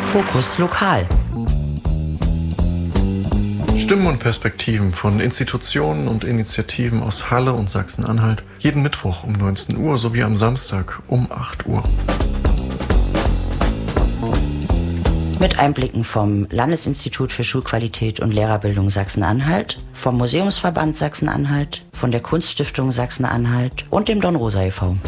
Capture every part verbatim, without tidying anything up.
Fokus Lokal. Stimmen und Perspektiven von Institutionen und Initiativen aus Halle und Sachsen-Anhalt. Jeden Mittwoch um neunzehn Uhr sowie am Samstag um acht Uhr. Mit Einblicken vom Landesinstitut für Schulqualität und Lehrerbildung Sachsen-Anhalt, vom Museumsverband Sachsen-Anhalt, von der Kunststiftung Sachsen-Anhalt und dem Dornrosa e V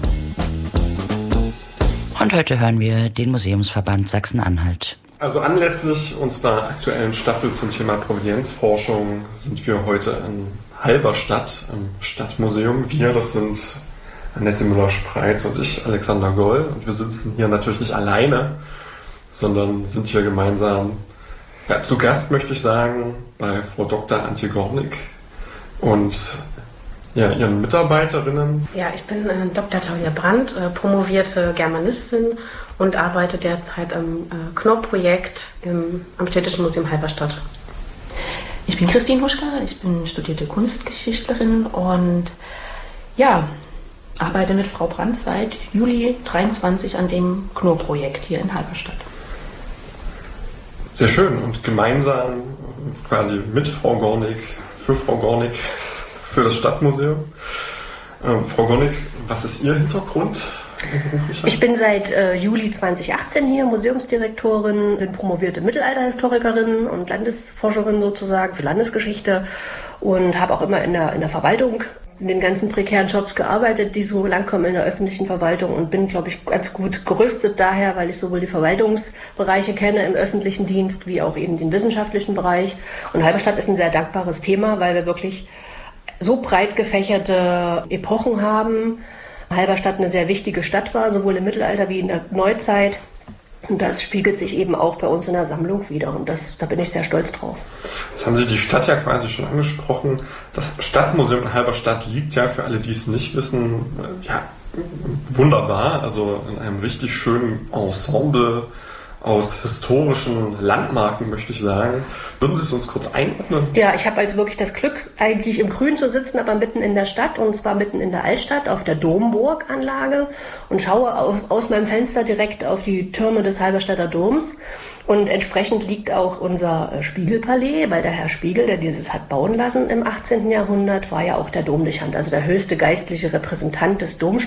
Und heute hören wir den Museumsverband Sachsen-Anhalt. Also anlässlich unserer aktuellen Staffel zum Thema Provenienzforschung sind wir heute in Halberstadt im Stadtmuseum. Wir, das sind Annette Müller-Spreitz und ich, Alexander Goll. Und wir sitzen hier natürlich nicht alleine, sondern sind hier gemeinsam, ja, zu Gast, möchte ich sagen, bei Frau Doktor Antje Gornick und ja, ihren Mitarbeiterinnen. Ja, ich bin äh, Doktor Claudia Brandt, äh, promovierte Germanistin und arbeite derzeit am äh, Knorr-Projekt im, am Städtischen Museum Halberstadt. Ich bin Christine Huschka, ich bin studierte Kunstgeschichtlerin und ja, arbeite mit Frau Brandt seit Juli dreiundzwanzig an dem Knorr-Projekt hier in Halberstadt. Sehr schön, und gemeinsam quasi mit Frau Gornick, für Frau Gornick, für das Stadtmuseum. Ähm, Frau Gornick, was ist Ihr Hintergrund? Ich bin seit äh, Juli zweitausendachtzehn hier Museumsdirektorin, bin promovierte Mittelalterhistorikerin und Landesforscherin sozusagen für Landesgeschichte und habe auch immer in der, in der Verwaltung in den ganzen prekären Jobs gearbeitet, die so langkommen in der öffentlichen Verwaltung, und bin, glaube ich, ganz gut gerüstet daher, weil ich sowohl die Verwaltungsbereiche kenne im öffentlichen Dienst wie auch eben den wissenschaftlichen Bereich. Und Halberstadt ist ein sehr dankbares Thema, weil wir wirklich so breit gefächerte Epochen haben. Halberstadt eine sehr wichtige Stadt war, sowohl im Mittelalter wie in der Neuzeit. Und das spiegelt sich eben auch bei uns in der Sammlung wider. Und das, da bin ich sehr stolz drauf. Jetzt haben Sie die Stadt ja quasi schon angesprochen. Das Stadtmuseum in Halberstadt liegt ja, für alle, die es nicht wissen, ja, wunderbar. Also in einem richtig schönen Ensemble aus historischen Landmarken, möchte ich sagen. Würden Sie es uns kurz einordnen? Ja, ich habe also wirklich das Glück, eigentlich im Grün zu sitzen, aber mitten in der Stadt, und zwar mitten in der Altstadt auf der Domburganlage, und schaue aus, aus meinem Fenster direkt auf die Türme des Halberstadter Doms. Und entsprechend liegt auch unser Spiegelpalais, weil der Herr Spiegel, der dieses hat bauen lassen im achtzehnten Jahrhundert, war ja auch der Domdechant, also der höchste geistliche Repräsentant des Domstifts.